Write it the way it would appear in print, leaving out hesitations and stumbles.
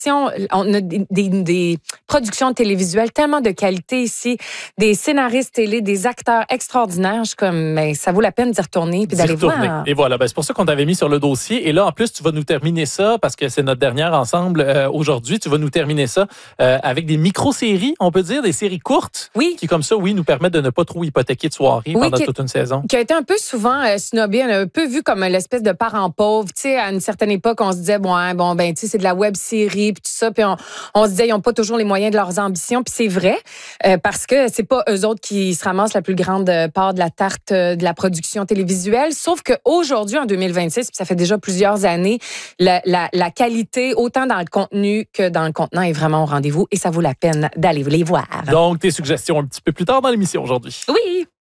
On a des productions télévisuelles tellement de qualité ici, des scénaristes télé, des acteurs extraordinaires. Je suis comme, mais ça vaut la peine d'y retourner puis d'aller voir. Et voilà, c'est pour ça qu'on t'avait mis sur le dossier. Et là, en plus, tu vas nous terminer ça, parce que c'est notre dernière ensemble aujourd'hui, tu vas nous terminer ça avec des micro-séries, on peut dire, des séries courtes. Oui. Qui, comme ça, nous permettent de ne pas trop hypothéquer de soirée pendant toute une saison. Qui a été un peu souvent snobé, un peu vu comme l'espèce de parent pauvre. Tu sais, à une certaine époque, on se disait, tu sais, c'est de la web-série, puis tout ça, puis on se disait, ils n'ont pas toujours les moyens de leurs ambitions, puis c'est vrai, parce que c'est pas eux autres qui se ramassent la plus grande part de la tarte de la production télévisuelle, sauf qu'aujourd'hui, en 2026, puis ça fait déjà plusieurs années, la qualité, autant dans le contenu que dans le contenant, est vraiment au rendez-vous, et ça vaut la peine d'aller les voir. Donc, tes suggestions un petit peu plus tard dans l'émission aujourd'hui. Oui!